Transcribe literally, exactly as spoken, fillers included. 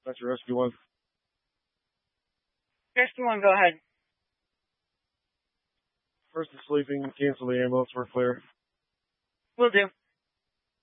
That's your Rescue One. Rescue One, go ahead. First is sleeping. Cancel the ambulance. We're clear. Will do.